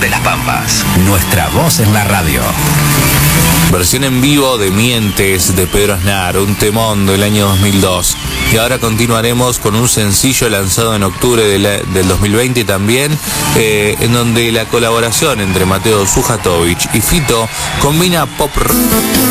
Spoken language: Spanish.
de las Pampas. Nuestra voz en la radio. Versión en vivo de Mientes de Pedro Aznar, un temón del año 2002. Y ahora continuaremos con un sencillo lanzado en octubre del 2020 también, en donde la colaboración entre Mateo Sujatovich y Fito combina pop rock